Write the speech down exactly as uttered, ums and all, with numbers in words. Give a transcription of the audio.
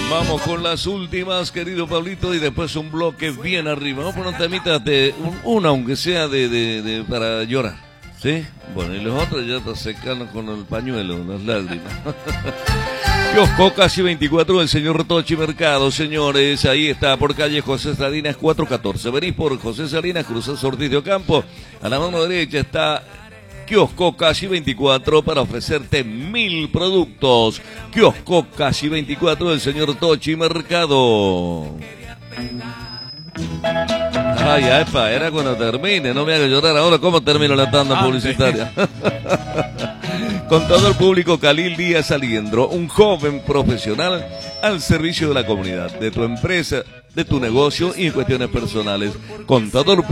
Vamos con las últimas, querido Pablito, y después un bloque bien arriba. Vamos por un temita de un, una, aunque sea de, de, de para llorar, ¿sí? Bueno, y los otros ya están secando con el pañuelo, las lágrimas. Kiosco Casi veinticuatro del señor Tochi Mercado, señores. Ahí está, por calle José Salinas cuatrocientos catorce. Venís por José Salinas, cruzás Ortiz de Ocampo. A la mano derecha está Kiosco Casi veinticuatro para ofrecerte mil productos. Kiosco Casi veinticuatro del señor Tochi Mercado. Ay, epa, era cuando termine, no me haga llorar ahora. ¿Cómo termino la tanda publicitaria? Con todo el público, Khalil Díaz Aliendro, un joven profesional al servicio de la comunidad, de tu empresa, de tu negocio y en cuestiones personales. Contador